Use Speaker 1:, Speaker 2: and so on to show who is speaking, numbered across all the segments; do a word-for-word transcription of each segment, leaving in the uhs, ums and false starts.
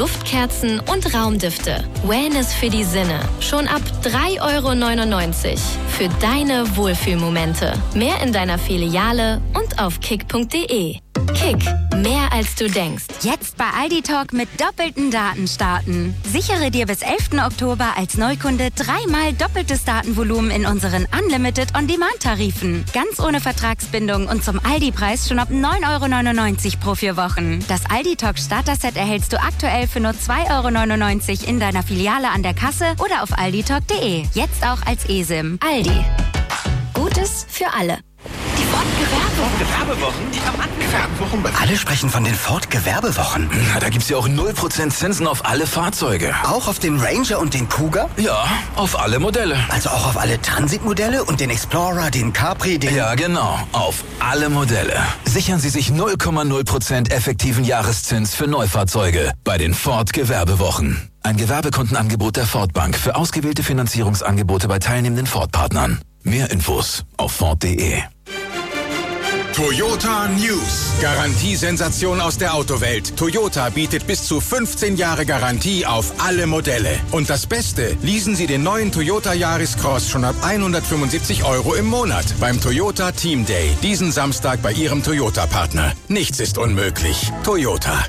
Speaker 1: Duftkerzen und Raumdüfte. Wellness für die Sinne. Schon ab drei Euro neunundneunzig. Für deine Wohlfühlmomente. Mehr in deiner Filiale und auf kick punkt de. Kick, mehr als du denkst.
Speaker 2: Jetzt bei Aldi Talk mit doppelten Daten starten. Sichere dir bis elften Oktober als Neukunde dreimal doppeltes Datenvolumen in unseren Unlimited On-Demand-Tarifen. Ganz ohne Vertragsbindung und zum Aldi-Preis schon ab neun Euro neunundneunzig pro vier Wochen. Das Aldi Talk Starter-Set erhältst du aktuell für nur zwei Euro neunundneunzig in deiner Filiale an der Kasse oder auf aldi talk punkt de. Jetzt auch als eSIM. Aldi. Gutes für alle.
Speaker 3: Die Ford-Gewerbewochen. Die Gewerbewochen.
Speaker 4: Alle sprechen von den Ford-Gewerbewochen.
Speaker 5: Na, da gibt's ja auch null Prozent Zinsen auf alle Fahrzeuge.
Speaker 4: Auch auf den Ranger und den Kuga?
Speaker 5: Ja, auf alle Modelle.
Speaker 4: Also auch auf alle Transit-Modelle und den Explorer, den Capri, den...
Speaker 5: Ja, genau. Auf alle Modelle. Sichern Sie sich null Komma null Prozent effektiven Jahreszins für Neufahrzeuge bei den Ford-Gewerbewochen. Ein Gewerbekontenangebot der Ford Bank für ausgewählte Finanzierungsangebote bei teilnehmenden Ford-Partnern. Mehr Infos auf Ford punkt de.
Speaker 6: Toyota News. Garantiesensation aus der Autowelt. Toyota bietet bis zu fünfzehn Jahre Garantie auf alle Modelle. Und das Beste, leasen Sie den neuen Toyota Yaris Cross schon ab hundertfünfundsiebzig Euro im Monat beim Toyota Team Day. Diesen Samstag bei Ihrem Toyota-Partner. Nichts ist unmöglich. Toyota.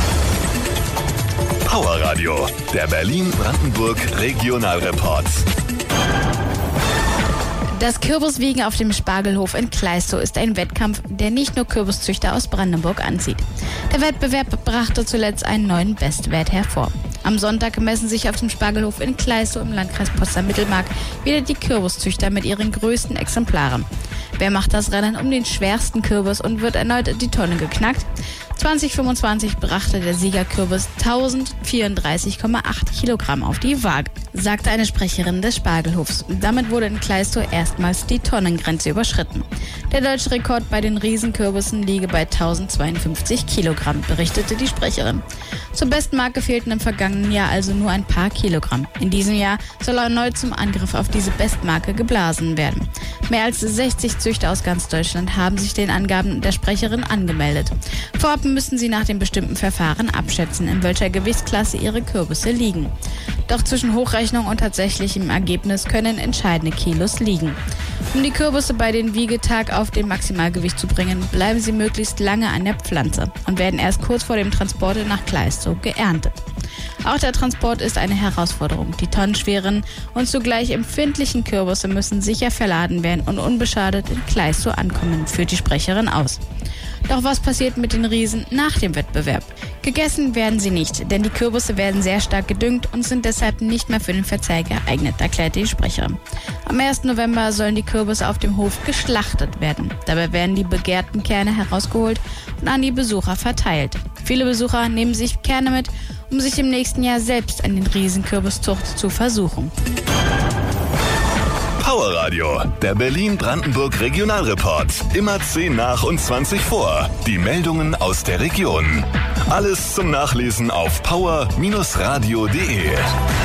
Speaker 7: Power Radio, der Berlin-Brandenburg Regionalreport.
Speaker 8: Das Kürbiswiegen auf dem Spargelhof in Kleistow ist ein Wettkampf, der nicht nur Kürbiszüchter aus Brandenburg anzieht. Der Wettbewerb brachte zuletzt einen neuen Bestwert hervor. Am Sonntag messen sich auf dem Spargelhof in Kleistow im Landkreis Potsdam-Mittelmark wieder die Kürbiszüchter mit ihren größten Exemplaren. Wer macht das Rennen um den schwersten Kürbis und wird erneut die Tonne geknackt? zwanzig fünfundzwanzig brachte der Siegerkürbis tausendvierunddreißig Komma acht Kilogramm auf die Waage, sagte eine Sprecherin des Spargelhofs. Damit wurde in Kleistow erstmals die Tonnengrenze überschritten. Der deutsche Rekord bei den Riesenkürbissen liege bei tausendzweiundfünfzig Kilogramm, berichtete die Sprecherin. Zur Bestmarke fehlten im vergangenen Jahr also nur ein paar Kilogramm. In diesem Jahr soll erneut zum Angriff auf diese Bestmarke geblasen werden. Mehr als sechzig Züchter aus ganz Deutschland haben sich den Angaben der Sprecherin angemeldet. Vorab müssen sie nach dem bestimmten Verfahren abschätzen, in welcher Gewichtsklasse ihre Kürbisse liegen. Doch zwischen Hochrechnung und tatsächlichem Ergebnis können entscheidende Kilos liegen. Um die Kürbisse bei den Wiegetag auf den Maximalgewicht zu bringen, bleiben sie möglichst lange an der Pflanze und werden erst kurz vor dem Transport nach Kleistow geerntet. Auch der Transport ist eine Herausforderung. Die tonnenschweren und zugleich empfindlichen Kürbisse müssen sicher verladen werden und unbeschadet in Kleistow ankommen, führt die Sprecherin aus. Doch was passiert mit den Riesen nach dem Wettbewerb? Gegessen werden sie nicht, denn die Kürbisse werden sehr stark gedüngt und sind deshalb nicht mehr für den Verzehr geeignet, erklärte die Sprecherin. Am ersten November sollen die Kürbisse auf dem Hof geschlachtet werden. Dabei werden die begehrten Kerne herausgeholt und an die Besucher verteilt. Viele Besucher nehmen sich Kerne mit, um sich im nächsten Jahr selbst an den Riesenkürbiszucht zu versuchen.
Speaker 7: Power Radio, der Berlin-Brandenburg Regionalreport. Immer zehn nach und zwanzig vor. Die Meldungen aus der Region. Alles zum Nachlesen auf power Bindestrich radio punkt de.